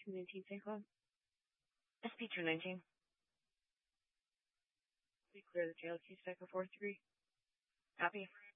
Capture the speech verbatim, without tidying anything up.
two nineteen Saint Cloud. S P two nineteen. We clear the jail case, Echo four three. Copy.